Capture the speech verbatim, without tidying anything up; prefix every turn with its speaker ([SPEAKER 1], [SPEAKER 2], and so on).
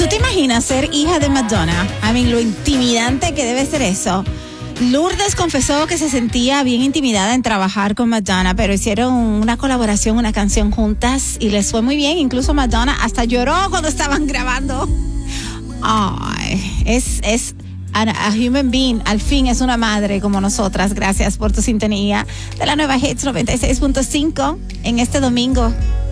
[SPEAKER 1] te imaginas ser hija de Madonna? I mean, lo intimidante que debe ser eso. Lourdes confesó que se sentía bien intimidada en trabajar con Madonna, pero hicieron una colaboración, una canción juntas y les fue muy bien. Incluso Madonna hasta lloró cuando estaban grabando. Ay, es, es a, a human being. Al fin es una madre como nosotras. Gracias por tu sintonía de la nueva Hits noventa y seis punto cinco en este domingo.